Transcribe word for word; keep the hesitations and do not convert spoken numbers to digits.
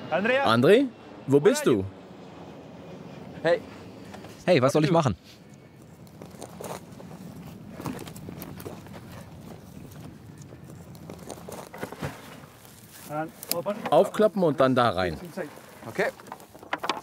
André, wo bist du? Hey, Hey, was soll ich machen? Aufklappen und dann da rein. okay.